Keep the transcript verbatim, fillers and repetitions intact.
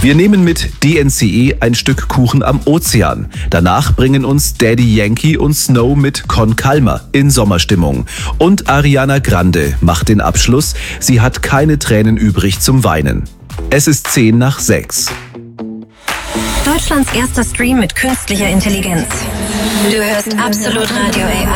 Wir nehmen mit D N C E ein Stück Kuchen am Ozean. Danach bringen uns Daddy Yankee und Snow mit Con Calma in Sommerstimmung. Und Ariana Grande macht den Abschluss. Sie hat keine Tränen übrig zum Weinen. Es ist zehn nach sechs. Deutschlands erster Stream mit künstlicher Intelligenz. Du hörst Absolut Radio A I.